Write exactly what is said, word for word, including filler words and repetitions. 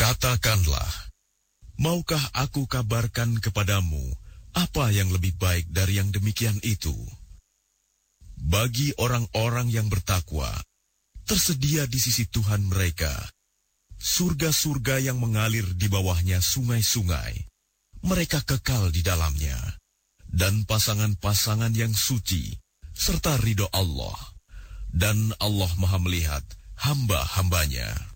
Katakanlah, maukah aku kabarkan kepadamu apa yang lebih baik dari yang demikian itu? Bagi orang-orang yang bertakwa, tersedia di sisi Tuhan mereka surga-surga yang mengalir di bawahnya sungai-sungai. Mereka kekal di dalamnya, dan pasangan-pasangan yang suci, serta ridho Allah. Dan Allah Maha melihat hamba-hambanya.